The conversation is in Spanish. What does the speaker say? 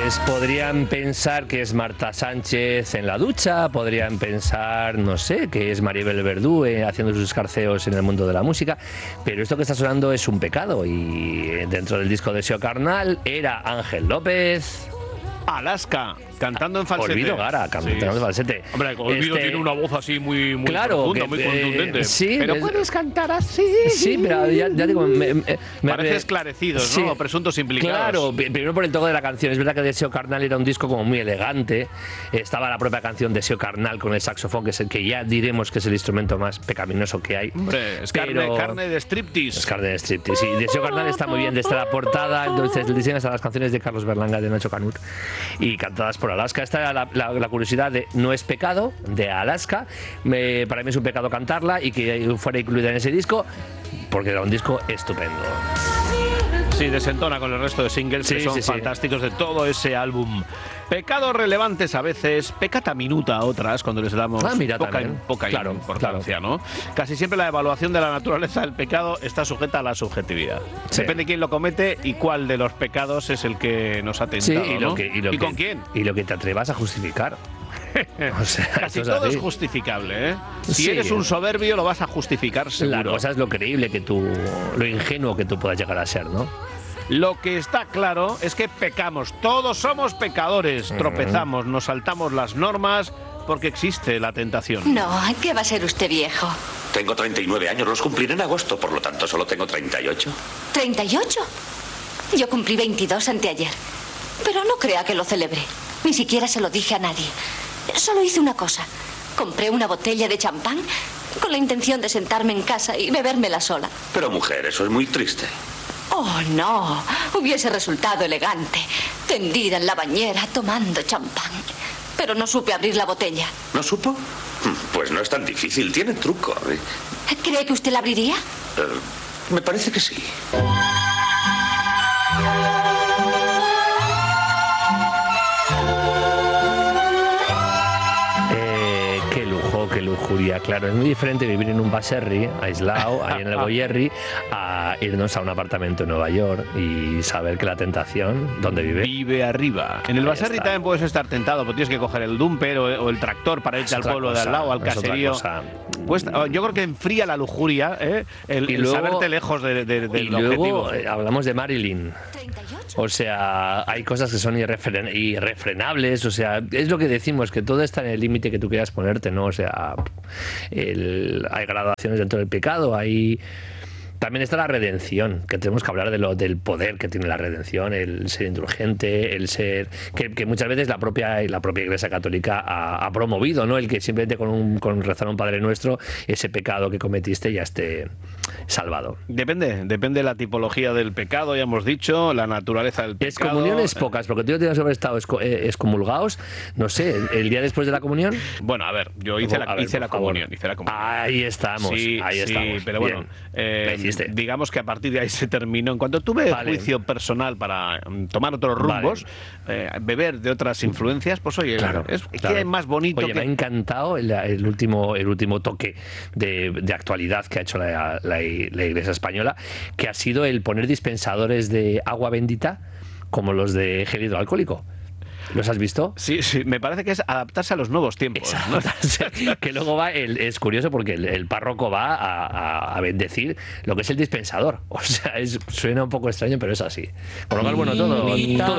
Pues podrían pensar que es Marta Sánchez en la ducha, podrían pensar, no sé, que es Maribel Verdú haciendo sus escarceos en el mundo de la música, pero esto que está sonando es un pecado y dentro del disco de Seo Carnal era Ángel López. Alaska, cantando en falsete. Olvido Gara, cantando en falsete. Hombre, Olvido tiene una voz así muy claro, profunda, muy contundente. Sí, pero puedes cantar así. Sí, pero ya digo... Parece esclarecidos, sí, ¿no? O presuntos implicados. Claro, primero por el toque de la canción. Es verdad que de Seo Carnal era un disco como muy elegante. Estaba la propia canción de Seo Carnal con el saxofón, que es el que ya diremos que es el instrumento más pecaminoso que hay. Hombre, es carne de striptease. Es carne de striptease. Y de Seo Carnal está muy bien desde la portada, entonces el diseño hasta las canciones de Carlos Berlanga, de Nacho Canut, y cantadas por Alaska. Esta era la curiosidad de No es pecado, de Alaska. Para mí es un pecado cantarla y que fuera incluida en ese disco, porque era un disco estupendo. Sí, desentona con el resto de singles que son fantásticos de todo ese álbum. Pecados relevantes a veces, pecata minuta a otras, cuando les damos poca importancia, ¿no? Casi siempre la evaluación de la naturaleza del pecado está sujeta a la subjetividad. Sí. Depende de quién lo comete y cuál de los pecados es el que nos ha tentado, ¿no? ¿Y con quién? Y lo que te atrevas a justificar. O sea, casi todo es justificable, ¿eh? Si eres un soberbio, lo vas a justificar seguro. La cosa es lo creíble lo ingenuo que tú puedas llegar a ser, ¿no? Lo que está claro es que pecamos, todos somos pecadores, tropezamos, nos saltamos las normas porque existe la tentación. No, ¿qué va a ser usted viejo? Tengo 39 años, los cumpliré en agosto, por lo tanto solo tengo 38. ¿38? Yo cumplí 22 anteayer, pero no crea que lo celebré, ni siquiera se lo dije a nadie. Solo hice una cosa, compré una botella de champán con la intención de sentarme en casa y bebérmela sola. Pero mujer, eso es muy triste. Oh, no. Hubiese resultado elegante, tendida en la bañera tomando champán. Pero no supe abrir la botella. ¿No supo? Pues no es tan difícil, tiene truco. ¿Cree que usted la abriría? Me parece que sí. Qué lujuria, claro, es muy diferente vivir en un baserri aislado, ahí en el Goyerri, a irnos a un apartamento en Nueva York y saber que la tentación, ¿dónde vive? Vive arriba. En el baserri también puedes estar tentado, porque tienes que coger el dumper o el tractor para irte al pueblo de al lado, al caserío. Pues yo creo que enfría la lujuria, el saberte lejos del objetivo. Hablamos de Marilyn. O sea, hay cosas que son irrefrenables, o sea, es lo que decimos, que todo está en el límite que tú quieras ponerte, ¿no? O sea, hay graduaciones dentro del pecado, también está la redención, que tenemos que hablar del poder que tiene la redención, el ser indulgente, el ser que muchas veces la propia Iglesia Católica ha promovido, ¿no? El que simplemente con rezar un Padre Nuestro, ese pecado que cometiste ya esté salvado. Depende de la tipología del pecado, ya hemos dicho, la naturaleza del pecado. Excomuniones pocas, porque tú no tienes haber estado excomulgados, no sé, el día después de la comunión. Bueno, a ver, yo hice la comunión. Ahí estamos, estamos. Pero bueno, digamos que a partir de ahí se terminó. En cuanto tuve juicio personal para tomar otros rumbos, beber de otras influencias, pues oye, que es más bonito. Oye, me ha encantado el último toque de actualidad que ha hecho la Iglesia española, que ha sido el poner dispensadores de agua bendita como los de gel hidroalcohólico. ¿Los has visto? Sí, me parece que es adaptarse a los nuevos tiempos, ¿no? Que luego es curioso porque el párroco va a bendecir lo que es el dispensador. O sea, suena un poco extraño, pero es así. Por lo cual, bueno, todo